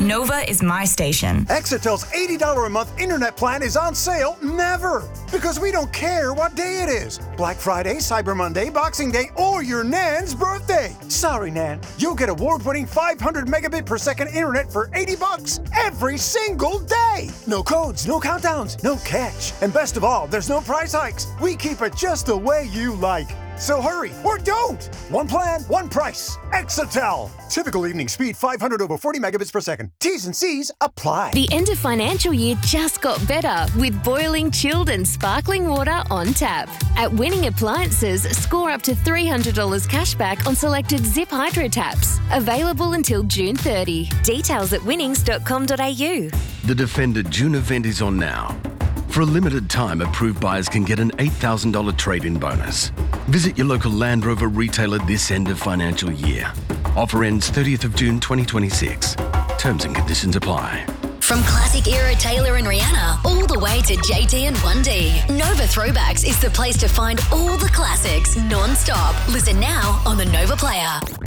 Nova is my station. Exatel's $80 a month internet plan is on sale never, because we don't care what day it is. Black Friday, Cyber Monday, Boxing Day, or your Nan's birthday. Sorry, Nan. You'll get award-winning 500 megabit per second internet for $80 every single day. No codes, no countdowns, no catch. And best of all, there's no price hikes. We keep it just the way you like. So hurry, or don't! One plan, one price. Exatel. Typical evening speed 500 over 40 megabits per second. T's and C's apply. The end of financial year just got better with boiling, chilled and sparkling water on tap. At Winning Appliances, score up to $300 cash back on selected Zip Hydro taps. Available until June 30. Details at winnings.com.au. The Defender June event is on now. For a limited time, approved buyers can get an $8,000 trade-in bonus. Visit your local Land Rover retailer this end of financial year. Offer ends 30th of June 2026. Terms and conditions apply. From classic era Taylor and Rihanna all the way to JT and 1D, Nova Throwbacks is the place to find all the classics non-stop. Listen now on the Nova Player.